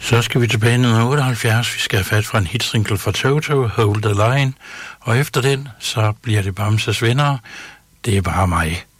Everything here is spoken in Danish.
Så skal vi tilbage i 1978. Vi skal have fat fra en hitsingle fra Toto, Hold the Line. Og efter den, så bliver det Bamses Venner. Det er bare mig.